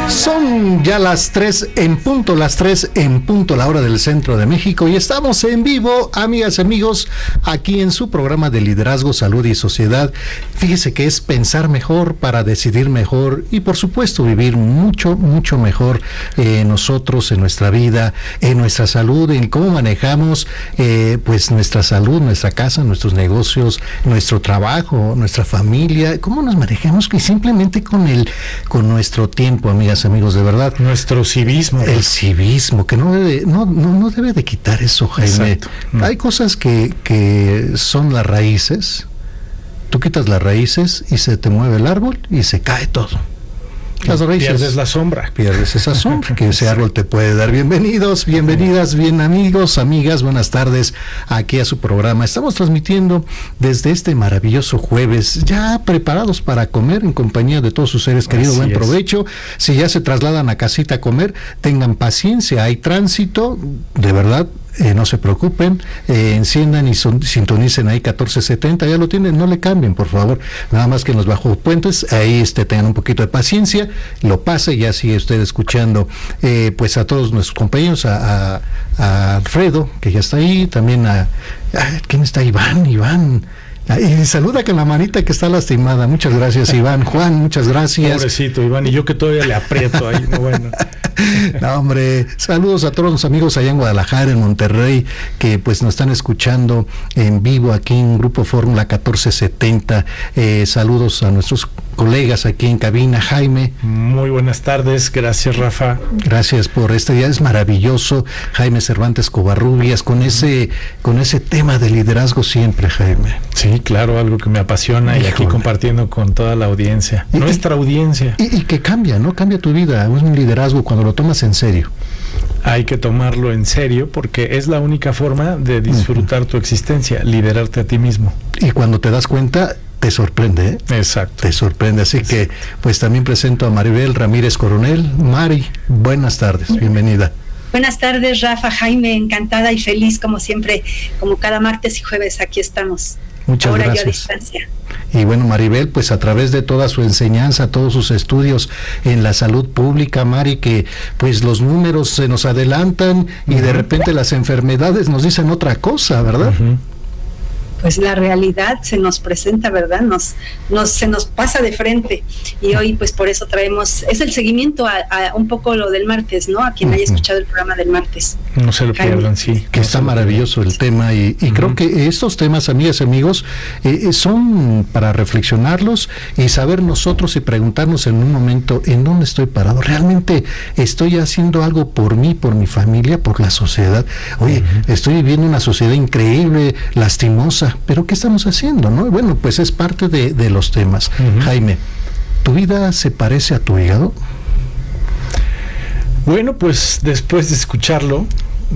Son ya las 3 en punto, la hora del centro de México, y estamos en vivo, amigas y amigos, aquí en su programa de liderazgo, salud y sociedad. Fíjese que es pensar mejor para decidir mejor y, por supuesto, vivir mucho mejor nosotros en nuestra vida, en nuestra salud, en cómo manejamos pues nuestra salud, nuestra casa, nuestros negocios, nuestro trabajo, nuestra familia, cómo nos manejamos y simplemente con nuestro tiempo, amigas, amigos, de verdad. Nuestro civismo. El civismo, que no debe de quitar eso, Jaime. Exacto. No. Hay cosas que son las raíces. Tú quitas las raíces y se te mueve el árbol y se cae todo. Las raíces. Pierdes la sombra. Pierdes esa sombra que ese árbol te puede dar. Bienvenidos, bienvenidas, bien amigos, amigas, buenas tardes aquí a su programa. Estamos transmitiendo desde este maravilloso jueves, ya preparados para comer en compañía de todos sus seres queridos. Buen provecho. Si ya se trasladan a casita a comer, tengan paciencia, hay tránsito, de verdad. No se preocupen, enciendan y sintonicen ahí 1470, ya lo tienen, no le cambien, por favor, nada más que en los bajos puentes, ahí tengan un poquito de paciencia, lo pase, ya sigue usted escuchando pues a todos nuestros compañeros, a Alfredo, que ya está ahí, también ¿quién está? Iván, y saluda con la manita que está lastimada. Muchas gracias, Iván. Juan, muchas gracias. Pobrecito Iván, y yo que todavía le aprieto ahí. Bueno. No, hombre, saludos a todos los amigos allá en Guadalajara, en Monterrey, que pues nos están escuchando en vivo aquí en Grupo Fórmula 1470. Saludos a nuestros colegas aquí en cabina. Jaime. Muy buenas tardes, gracias, Rafa. Gracias por este día, es maravilloso. Jaime Cervantes Covarrubias, con ese tema de liderazgo siempre, Jaime. Sí, claro, algo que me apasiona. Híjole. Y aquí compartiendo con toda la audiencia, nuestra audiencia. Y que cambia, ¿no? Cambia tu vida, es un liderazgo cuando lo tomas en serio. Hay que tomarlo en serio porque es la única forma de disfrutar tu existencia, liderarte a ti mismo. Y cuando te das cuenta, te sorprende, ¿eh? Exacto. Te sorprende, así que pues también presento a Maribel Ramírez Coronel. Mari, buenas tardes, bienvenida. Buenas tardes, Rafa, Jaime, encantada y feliz como siempre, como cada martes y jueves, aquí estamos. Muchas gracias. Yo a distancia. Y bueno, Maribel, pues a través de toda su enseñanza, todos sus estudios en la salud pública, Mari, que pues los números se nos adelantan y de repente las enfermedades nos dicen otra cosa, ¿verdad? Pues la realidad se nos presenta, ¿verdad? Se nos pasa de frente, y hoy pues por eso traemos, es el seguimiento a un poco lo del martes, ¿no? A quien haya escuchado el programa del martes. No se lo pierdan, sí. Que está maravilloso el tema, y creo que estos temas, amigas y amigos, son para reflexionarlos y saber nosotros y preguntarnos en un momento, ¿en dónde estoy parado? ¿Realmente estoy haciendo algo por mí, por mi familia, por la sociedad? Oye, estoy viviendo una sociedad increíble, lastimosa, pero ¿qué estamos haciendo, no? Bueno, pues es parte de los temas. Jaime, ¿tu vida se parece a tu hígado? Bueno, pues después de escucharla,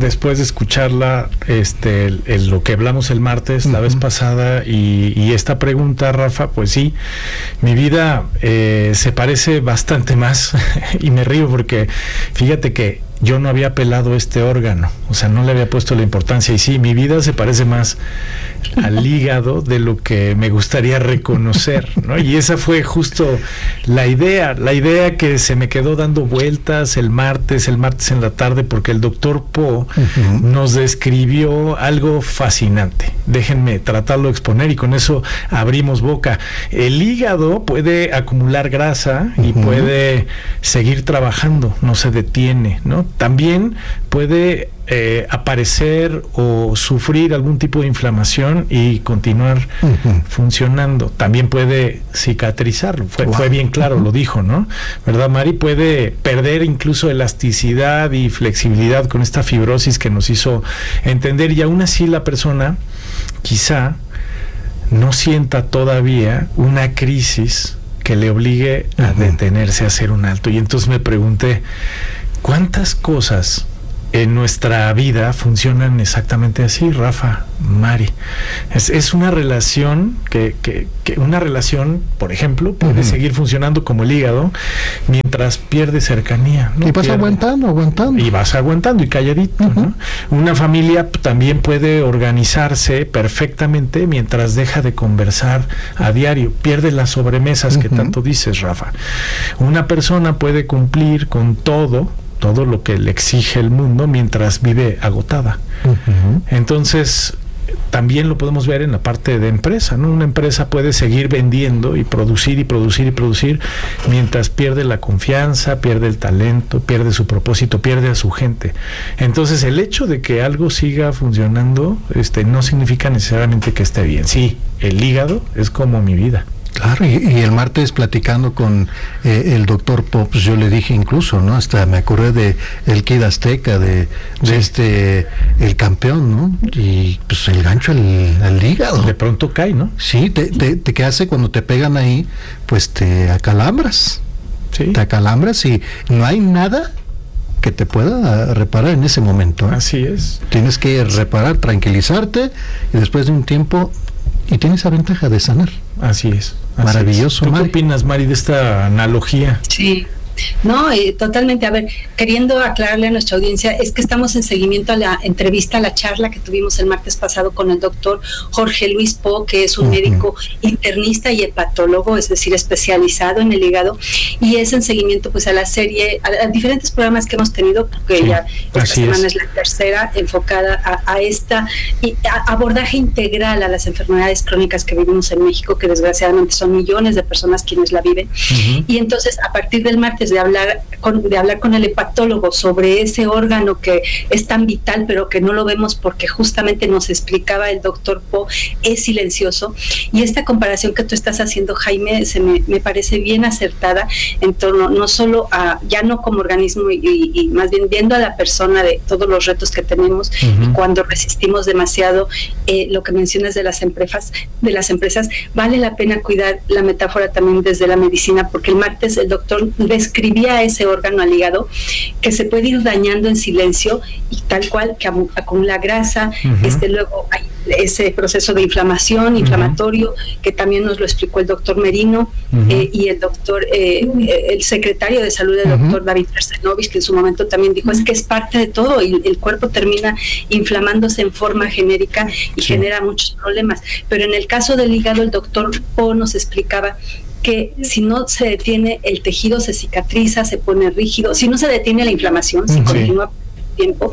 lo que hablamos el martes, la vez pasada, y esta pregunta, Rafa, pues sí, mi vida se parece bastante más, y me río porque fíjate que yo no había pelado este órgano, o sea, no le había puesto la importancia, y sí, mi vida se parece más al hígado de lo que me gustaría reconocer, ¿no? Y esa fue justo la idea que se me quedó dando vueltas el martes en la tarde, porque el doctor Po nos describió algo fascinante. Déjenme tratarlo de exponer y con eso abrimos boca. El hígado puede acumular grasa y puede seguir trabajando, no se detiene, ¿no? También puede aparecer o sufrir algún tipo de inflamación y continuar funcionando. También puede cicatrizar, fue bien claro, lo dijo, ¿no? ¿Verdad, Mari? Puede perder incluso elasticidad y flexibilidad con esta fibrosis que nos hizo entender, y aún así la persona quizá no sienta todavía una crisis que le obligue a detenerse, a hacer un alto. Y entonces me pregunté, ¿cuántas cosas en nuestra vida funcionan exactamente así, Rafa, Mari. Es una relación que una relación, por ejemplo, puede seguir funcionando como el hígado mientras pierde cercanía, ¿no? Y vas aguantando. Y vas aguantando y calladito, ¿no? Una familia también puede organizarse perfectamente mientras deja de conversar a diario, pierde las sobremesas que tanto dices, Rafa. Una persona puede cumplir con todo lo que le exige el mundo mientras vive agotada. Entonces, también lo podemos ver en la parte de empresa, ¿no? Una empresa puede seguir vendiendo y producir mientras pierde la confianza, pierde el talento, pierde su propósito, pierde a su gente. Entonces, el hecho de que algo siga funcionando, no significa necesariamente que esté bien. Sí, el hígado es como mi vida. Claro, y el martes platicando con el doctor Pop, pues yo le dije incluso, ¿no? Hasta me acordé de el Kid Azteca, de el campeón, ¿no? Y pues el gancho al hígado. De pronto cae, ¿no? Sí, ¿qué hace cuando te pegan ahí? Pues te acalambras. Sí. Te acalambras y no hay nada que te pueda reparar en ese momento, ¿eh? Así es. Tienes que reparar, tranquilizarte y después de un tiempo, y tienes esa ventaja de sanar. Así es. Maravilloso. ¿Tú qué opinas, Mari, de esta analogía? Sí. No, totalmente. A ver, queriendo aclararle a nuestra audiencia, es que estamos en seguimiento a la entrevista, a la charla que tuvimos el martes pasado con el doctor Jorge Luis Po, que es un médico internista y hepatólogo, es decir, especializado en el hígado, y es en seguimiento pues a la serie, a diferentes programas que hemos tenido, porque ya esta semana es la tercera, enfocada a esta abordaje integral a las enfermedades crónicas que vivimos en México, que desgraciadamente son millones de personas quienes la viven. Y entonces, a partir del martes, de hablar con el hepatólogo sobre ese órgano que es tan vital, pero que no lo vemos porque justamente nos explicaba el doctor Po, es silencioso. Y esta comparación que tú estás haciendo, Jaime, me parece bien acertada en torno no solo a, ya no como organismo y más bien viendo a la persona de todos los retos que tenemos, y cuando resistimos demasiado, lo que mencionas de las empresas, vale la pena cuidar la metáfora también desde la medicina, porque el martes el doctor describía ese órgano al hígado que se puede ir dañando en silencio y tal cual que acumula grasa. Luego hay ese proceso de inflamatorio, que también nos lo explicó el doctor Merino, y el doctor, el secretario de salud, el doctor David Arsenovich, que en su momento también dijo, es que es parte de todo, y el cuerpo termina inflamándose en forma genérica y genera muchos problemas. Pero en el caso del hígado, el doctor Po nos explicaba que si no se detiene el tejido se cicatriza, se pone rígido, si no se detiene la inflamación, si continúa tiempo,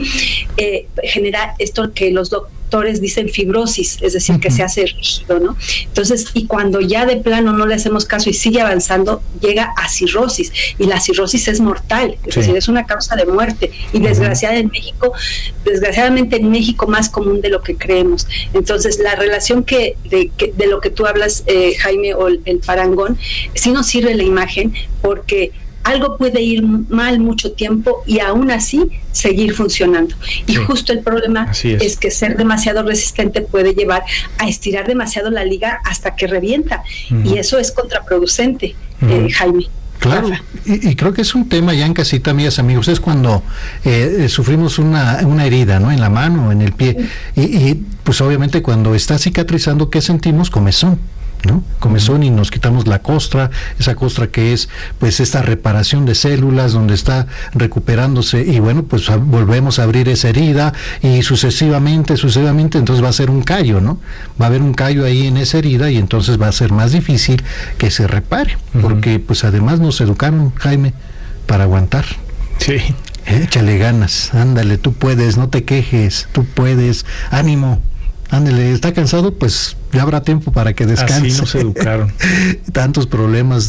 genera esto que los doctores dicen fibrosis, es decir, que se hace rígido, ¿no? Entonces, y cuando ya de plano no le hacemos caso y sigue avanzando, llega a cirrosis, y la cirrosis es mortal, es decir, es una causa de muerte, y desgraciadamente en México más común de lo que creemos. Entonces, la relación de lo que tú hablas, Jaime, o el parangón, sí nos sirve la imagen, porque algo puede ir mal mucho tiempo y aún así seguir funcionando. Y justo el problema es que ser demasiado resistente puede llevar a estirar demasiado la liga hasta que revienta. Y eso es contraproducente, Jaime. Claro, y creo que es un tema ya en casita, amigas, amigos, es cuando sufrimos una herida, ¿no? En la mano, en el pie, y pues obviamente cuando está cicatrizando, ¿qué sentimos? Comezón, ¿no? Comezón, y nos quitamos la costra, esa costra que es pues esta reparación de células donde está recuperándose, y bueno, pues volvemos a abrir esa herida y sucesivamente, entonces va a ser un callo, ¿no? Va a haber un callo ahí en esa herida y entonces va a ser más difícil que se repare, porque pues además nos educaron, Jaime, para aguantar. Sí. Échale ganas, ándale, tú puedes, no te quejes, tú puedes, ánimo. Ándale, está cansado, pues ya habrá tiempo para que descanse. Así nos educaron. Tantos problemas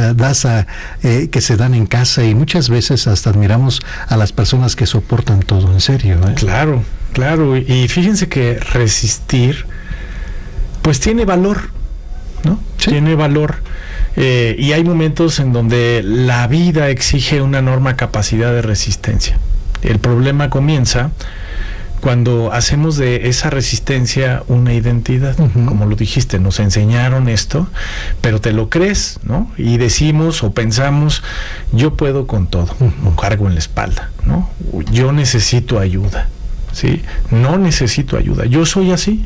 que se dan en casa, y muchas veces hasta admiramos a las personas que soportan todo, en serio, ¿eh? Claro, y fíjense que resistir pues tiene valor, ¿no? Sí. Tiene valor. Y hay momentos en donde la vida exige una enorme capacidad de resistencia. El problema comienza cuando hacemos de esa resistencia una identidad, como lo dijiste, nos enseñaron esto, pero te lo crees, ¿no? Y decimos o pensamos, yo puedo con todo, lo cargo en la espalda, ¿no? Yo necesito ayuda. ¿Sí? No necesito ayuda, yo soy así,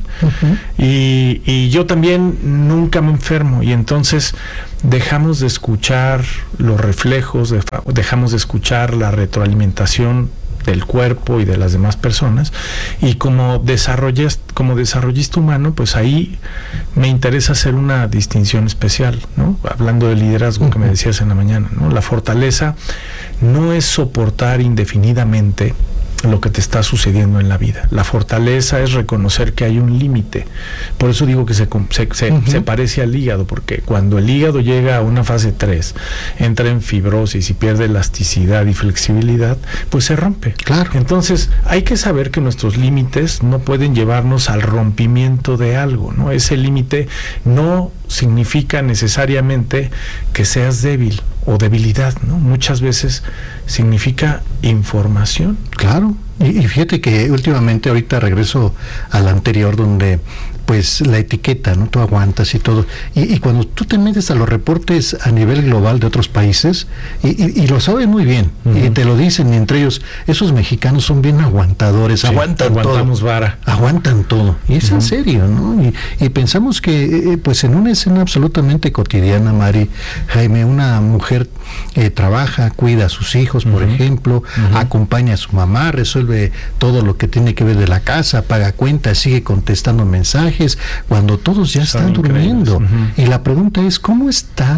y yo también nunca me enfermo, y entonces dejamos de escuchar los reflejos, dejamos de escuchar la retroalimentación del cuerpo y de las demás personas, y como desarrollista humano, pues ahí me interesa hacer una distinción especial, ¿no? Hablando del liderazgo que me decías en la mañana, ¿no? La fortaleza no es soportar indefinidamente lo que te está sucediendo en la vida. La fortaleza es reconocer que hay un límite. Por eso digo que se parece al hígado, porque cuando el hígado llega a una fase 3, entra en fibrosis y pierde elasticidad y flexibilidad, pues se rompe. Claro. Entonces, hay que saber que nuestros límites no pueden llevarnos al rompimiento de algo, ¿no? Ese límite no significa necesariamente que seas débil o debilidad, ¿no? Muchas veces significa información. Claro, y fíjate que últimamente, ahorita regreso al anterior, donde pues la etiqueta, ¿no? Tú aguantas y todo. Y cuando tú te metes a los reportes a nivel global de otros países, y lo saben muy bien, y te lo dicen, y entre ellos, esos mexicanos son bien aguantadores, sí, aguantamos vara. Aguantan todo. Y es en serio, ¿no? Y pensamos que, pues en una escena absolutamente cotidiana, Mari, Jaime, una mujer trabaja, cuida a sus hijos, por ejemplo, acompaña a su mamá, resuelve todo lo que tiene que ver de la casa, paga cuentas, sigue contestando mensajes, cuando todos ya están durmiendo. Y la pregunta es, ¿cómo está?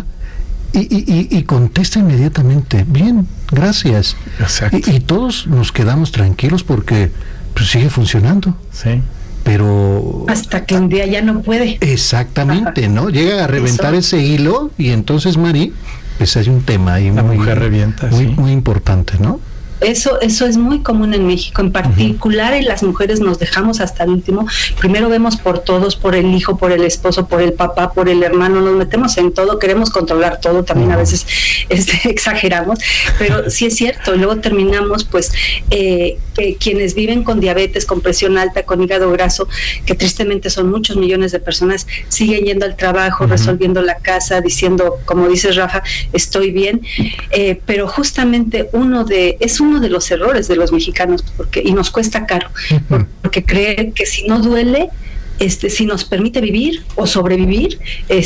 Y contesta inmediatamente, bien, gracias. Y todos nos quedamos tranquilos porque pues, sigue funcionando. Sí. Pero hasta que un día ya no puede. Exactamente, ¿no? Llega a reventar ese hilo, y entonces, Mari, pues hay un tema ahí la mujer revienta, muy importante, ¿no? Eso es muy común en México, en particular en las mujeres nos dejamos hasta el último. Primero vemos por todos, por el hijo, por el esposo, por el papá, por el hermano, nos metemos en todo, queremos controlar todo, también a veces exageramos, pero sí es cierto. Y luego terminamos pues que quienes viven con diabetes, con presión alta, con hígado graso, que tristemente son muchos millones de personas, siguen yendo al trabajo, resolviendo la casa, diciendo, como dices, Rafa, estoy bien, pero justamente es uno de los errores de los mexicanos, y nos cuesta caro, porque creen que si no duele, si nos permite vivir o sobrevivir,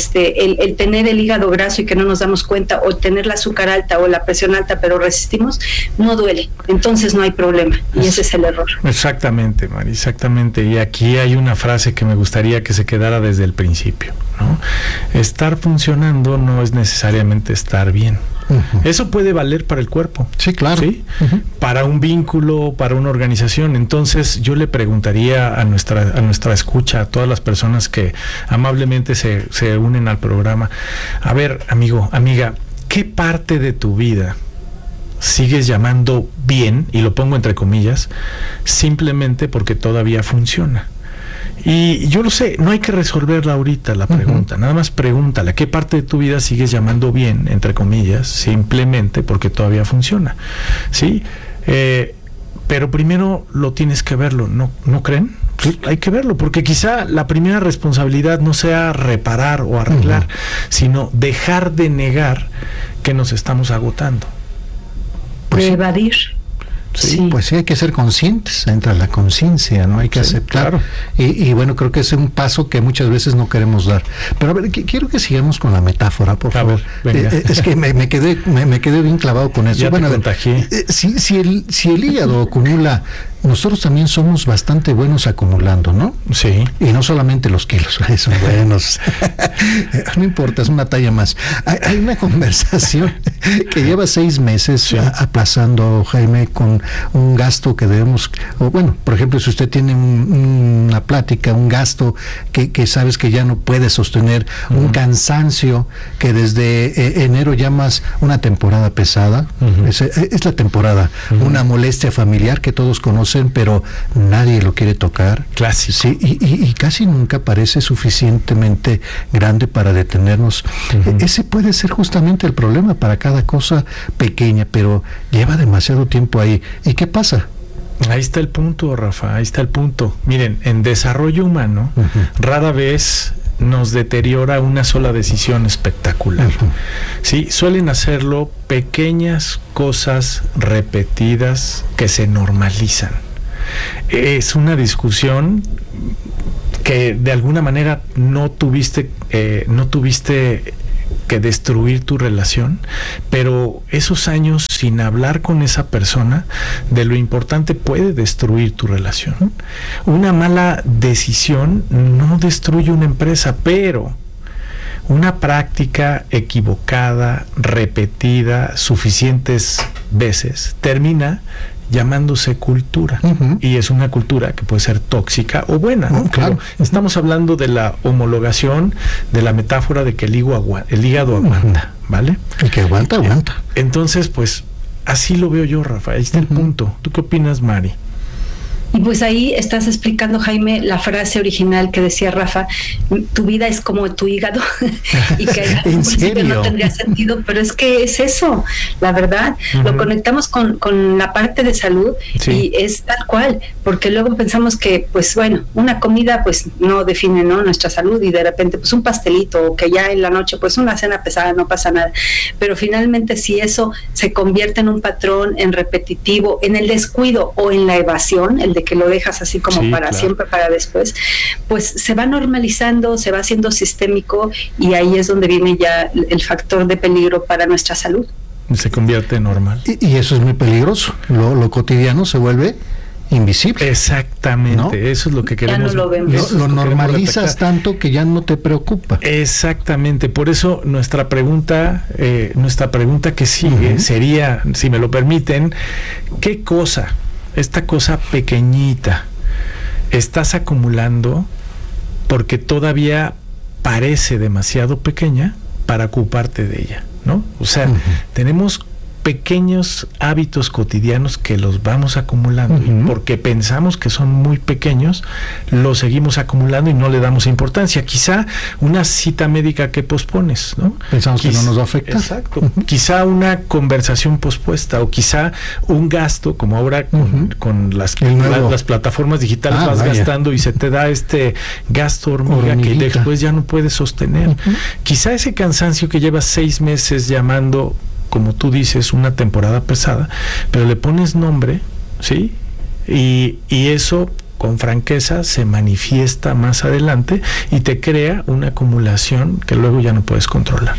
el tener el hígado graso y que no nos damos cuenta, o tener la azúcar alta o la presión alta, pero resistimos, no duele, entonces no hay problema, y ese es el error. Exactamente, Mari, exactamente. Y aquí hay una frase que me gustaría que se quedara desde el principio, ¿no? Estar funcionando no es necesariamente estar bien. Eso puede valer para el cuerpo. Sí, claro. ¿Sí? Para un vínculo, para una organización. Entonces yo le preguntaría a nuestra escucha, a todas las personas que amablemente se unen al programa, a ver, amigo, amiga, ¿qué parte de tu vida sigues llamando bien, y lo pongo entre comillas, simplemente porque todavía funciona? Y yo lo sé, no hay que resolverla ahorita la pregunta, nada más pregúntala, ¿qué parte de tu vida sigues llamando bien, entre comillas, simplemente porque todavía funciona? ¿Sí? Pero primero lo tienes que verlo, ¿no creen? Pues hay que verlo, porque quizá la primera responsabilidad no sea reparar o arreglar, sino dejar de negar que nos estamos agotando. Pues de evadir. Sí, pues sí, hay que ser conscientes, entra la conciencia, ¿no? Hay que aceptar. Claro. Y bueno, creo que es un paso que muchas veces no queremos dar. Pero a ver, quiero que sigamos con la metáfora, por favor. Es que me quedé bien clavado con eso. Ya bueno, te contagié. Si el hígado acumula, nosotros también somos bastante buenos acumulando, ¿no? Sí. Y no solamente los kilos, son buenos. No importa, es una talla más. Hay una conversación que lleva 6 meses aplazando, Jaime, con un gasto que debemos, o bueno, por ejemplo, si usted tiene una plática, un gasto que sabes que ya no puede sostener, un cansancio que desde enero llamas una temporada pesada, es la temporada, una molestia familiar que todos conocen, pero nadie lo quiere tocar. Clásico. Sí, y casi nunca parece suficientemente grande para detenernos. Ese puede ser justamente el problema para cada cosa pequeña, pero lleva demasiado tiempo ahí. ¿Y qué pasa? Ahí está el punto, Rafa, ahí está el punto. Miren, en desarrollo humano, rara vez nos deteriora una sola decisión espectacular. Sí, suelen hacerlo pequeñas cosas repetidas que se normalizan. Es una discusión que de alguna manera no tuviste que destruir tu relación, pero esos años sin hablar con esa persona de lo importante puede destruir tu relación. Una mala decisión no destruye una empresa, pero una práctica equivocada, repetida, suficientes veces, termina llamándose cultura. Y es una cultura que puede ser tóxica o buena, ¿no? Claro. Estamos hablando de la homologación, de la metáfora de que el hígado aguanta, ¿vale? El que aguanta, aguanta. Entonces, pues, así lo veo yo, Rafa. Ahí está el punto. ¿Tú qué opinas, Mari? Y pues ahí estás explicando, Jaime, la frase original que decía Rafa, tu vida es como tu hígado, y que ¿En serio? No tendría sentido, pero es que es eso, la verdad. Lo conectamos con la parte de salud, y es tal cual, porque luego pensamos que, pues bueno, una comida pues no define, ¿no?, nuestra salud, y de repente pues un pastelito, o que ya en la noche pues una cena pesada, no pasa nada. Pero finalmente si eso se convierte en un patrón, en repetitivo, en el descuido o en la evasión, el de que lo dejas así como siempre, para después, pues se va normalizando, se va haciendo sistémico, y ahí es donde viene ya el factor de peligro para nuestra salud. Se convierte en normal. Y eso es muy peligroso. Lo cotidiano se vuelve invisible. Exactamente, ¿no? Eso es lo que queremos. Ya no lo vemos. Lo normalizas tanto que ya no te preocupa. Exactamente, por eso nuestra pregunta que sigue sería, si me lo permiten, ¿qué cosa, esta cosa pequeñita, estás acumulando porque todavía parece demasiado pequeña para ocuparte de ella, ¿no? O sea, tenemos pequeños hábitos cotidianos que los vamos acumulando, y porque pensamos que son muy pequeños, los seguimos acumulando y no le damos importancia. Quizá una cita médica que pospones, ¿no? Pensamos que no nos va a afectar. Exacto. Quizá una conversación pospuesta, o quizá un gasto, como ahora con las plataformas digitales vas gastando y se te da este gasto hormiga que después ya no puedes sostener. Quizá ese cansancio que llevas 6 meses llamando, como tú dices, una temporada pesada, pero le pones nombre, ¿sí? Y eso, con franqueza, se manifiesta más adelante y te crea una acumulación que luego ya no puedes controlar.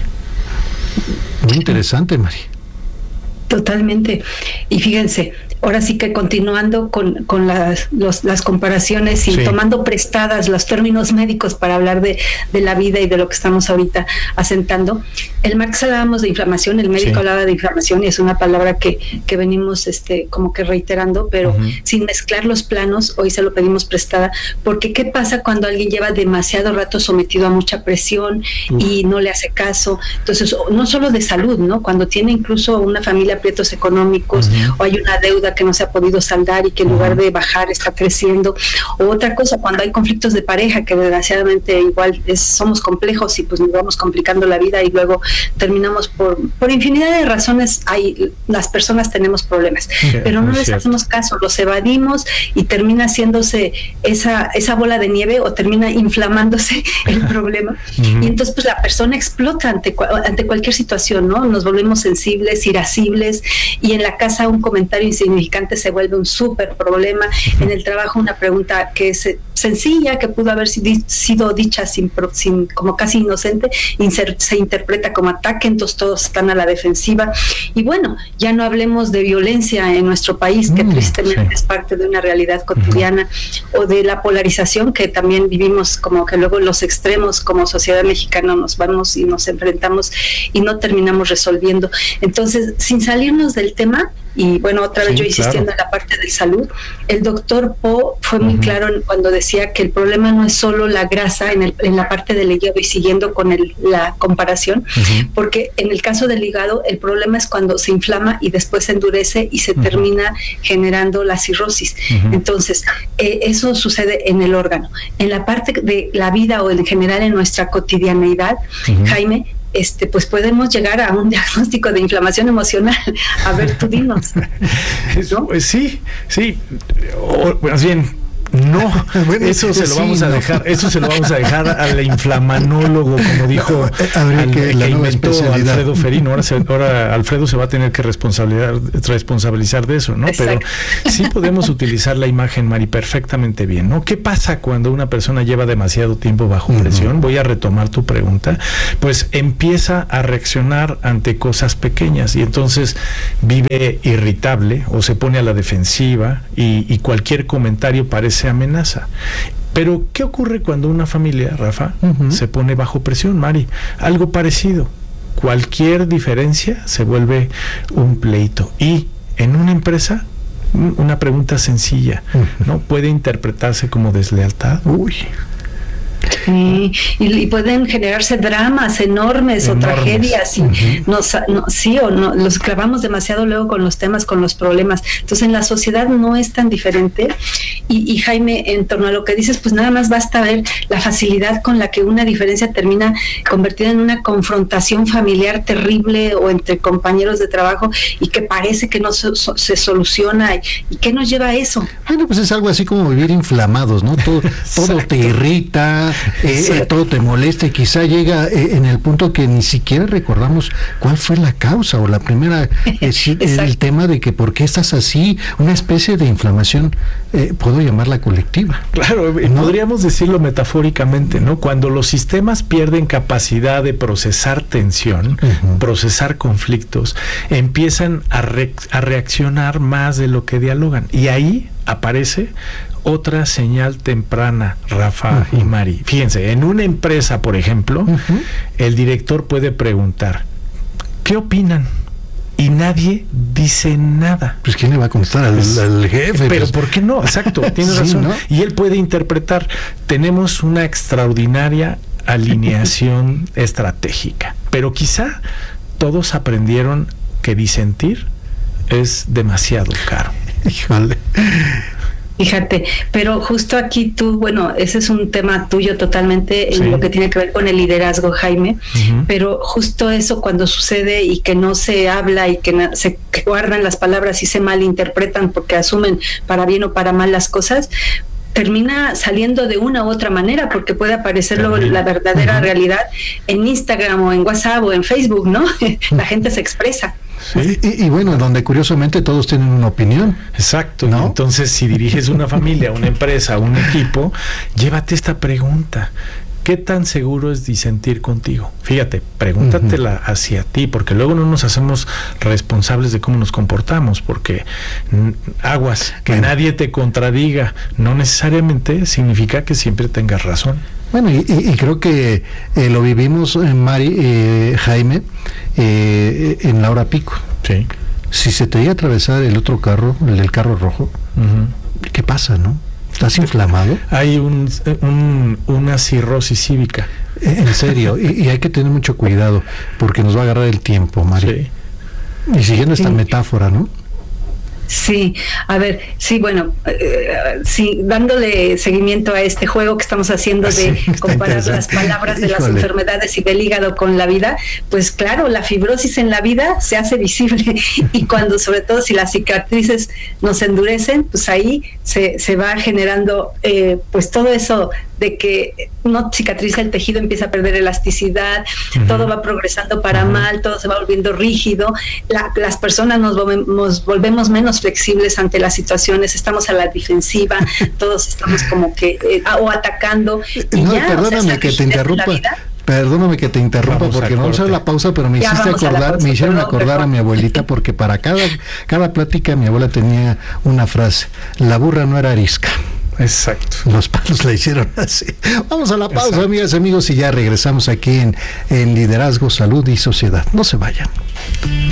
Muy interesante, Mari. Totalmente. Y fíjense, ahora sí que continuando con las comparaciones y tomando prestadas los términos médicos para hablar de la vida y de lo que estamos ahorita asentando. El martes hablábamos de inflamación, el médico hablaba de inflamación, y es una palabra que venimos como que reiterando, pero sin mezclar los planos. Hoy se lo pedimos prestada, porque ¿qué pasa cuando alguien lleva demasiado rato sometido a mucha presión y no le hace caso? Entonces, no solo de salud, ¿no? Cuando tiene incluso una familia aprietos económicos, o hay una deuda que no se ha podido saldar y que en lugar de bajar está creciendo, o otra cosa, cuando hay conflictos de pareja, que desgraciadamente igual somos complejos y pues nos vamos complicando la vida, y luego terminamos por infinidad de razones. Las personas tenemos problemas, pero no les hacemos caso, los evadimos, y termina haciéndose esa bola de nieve, o termina inflamándose el problema, y entonces pues la persona explota ante cualquier situación, ¿no? Nos volvemos sensibles, irascibles, y en la casa un comentario insignificante se vuelve un súper problema. En el trabajo una pregunta que es sencilla, que pudo haber sido dicha sin como casi inocente, se interpreta como ataque, entonces todos están a la defensiva. Y bueno, ya no hablemos de violencia en nuestro país, que tristemente es parte de una realidad cotidiana, o de la polarización que también vivimos, como que luego los extremos como sociedad mexicana nos vamos y nos enfrentamos y no terminamos resolviendo. Entonces, sin salirnos del tema, y bueno, otra vez yo insistiendo en la parte de salud, el doctor Po fue muy claro cuando decía que el problema no es solo la grasa en la parte del hígado, y siguiendo con la comparación, porque en el caso del hígado el problema es cuando se inflama y después se endurece y se termina generando la cirrosis. Entonces, eso sucede en el órgano. En la parte de la vida, o en general en nuestra cotidianeidad, Jaime, pues podemos llegar a un diagnóstico de inflamación emocional. A ver, tú dinos, ¿no? Pues sí, o más bien, no, bueno, eso se lo vamos a dejar al inflamanólogo, como dijo que inventó Alfredo Ferino. Ahora Alfredo se va a tener que responsabilizar de eso, ¿no? Exacto. Pero sí podemos utilizar la imagen, Mari, perfectamente bien, ¿no? ¿Qué pasa cuando una persona lleva demasiado tiempo bajo presión? Voy a retomar tu pregunta. Pues empieza a reaccionar ante cosas pequeñas y entonces vive irritable o se pone a la defensiva y cualquier comentario parece amenaza. Pero ¿qué ocurre cuando una familia, Rafa, se pone bajo presión, Mari? Algo parecido. Cualquier diferencia se vuelve un pleito. Y en una empresa, una pregunta sencilla, ¿no? ¿Puede interpretarse como deslealtad? Uy. Y pueden generarse dramas enormes o tragedias y los clavamos demasiado luego con los temas, con los problemas. Entonces en la sociedad no es tan diferente y Jaime, en torno a lo que dices, pues nada más basta ver la facilidad con la que una diferencia termina convertida en una confrontación familiar terrible o entre compañeros de trabajo y que parece que no se soluciona. ¿Y qué nos lleva a eso? Bueno, pues es algo así como vivir inflamados, ¿no? Todo te irrita, todo te molesta y quizá llega en el punto que ni siquiera recordamos cuál fue la causa o la primera, el tema de que por qué estás así, una especie de inflamación, puedo llamarla colectiva. Claro, ¿no? Podríamos decirlo metafóricamente, ¿no? Cuando los sistemas pierden capacidad de procesar tensión, procesar conflictos, empiezan a reaccionar más de lo que dialogan y ahí aparece otra señal temprana, Rafa y Mari. Fíjense, en una empresa, por ejemplo, el director puede preguntar, ¿qué opinan? Y nadie dice nada. Pues ¿quién le va a contestar al jefe? Pero ¿por qué no? Exacto, tienes razón. ¿No? Y él puede interpretar, tenemos una extraordinaria alineación estratégica, pero quizá todos aprendieron que disentir es demasiado caro. Híjole. Fíjate, pero justo aquí tú, bueno, ese es un tema tuyo totalmente en lo que tiene que ver con el liderazgo, Jaime, pero justo eso cuando sucede y que no se habla y que se guardan las palabras y se malinterpretan porque asumen para bien o para mal las cosas, termina saliendo de una u otra manera porque puede aparecer luego la verdadera realidad en Instagram o en WhatsApp o en Facebook, ¿no? La gente se expresa. Sí. Y bueno, donde curiosamente todos tienen una opinión. Exacto, ¿no? Entonces si diriges una familia, una empresa, un equipo, llévate esta pregunta: ¿qué tan seguro es disentir contigo? Fíjate, pregúntatela hacia ti, porque luego no nos hacemos responsables de cómo nos comportamos, porque aguas, que nadie te contradiga, no necesariamente significa que siempre tengas razón. Bueno, y creo que lo vivimos, Mari, Jaime, en la hora pico. Sí. Si se te iba a atravesar el otro carro, el del carro rojo, ¿qué pasa, no? ¿Estás inflamado? Hay una cirrosis cívica. En serio, y hay que tener mucho cuidado, porque nos va a agarrar el tiempo, Mari. Sí. Y siguiendo esta metáfora, ¿no? Sí, a ver, sí, bueno, dándole seguimiento a este juego que estamos haciendo de comparar las palabras de las enfermedades y del hígado con la vida, pues claro, la fibrosis en la vida se hace visible y cuando, sobre todo si las cicatrices nos endurecen, pues ahí se va generando pues todo eso de que no cicatriza el tejido, empieza a perder elasticidad, todo va progresando para mal, todo se va volviendo rígido, las personas nos volvemos menos flexibles ante las situaciones, estamos a la defensiva, todos estamos como que o atacando y no, ya, perdóname que te interrumpa. Perdóname que te interrumpa porque no sé la pausa, pero me hicieron acordar a mi abuelita, porque para cada plática mi abuela tenía una frase: la burra no era arisca. Exacto. Los palos la hicieron así. Vamos a la pausa, exacto, amigas y amigos, y ya regresamos aquí en Liderazgo, Salud y Sociedad. No se vayan.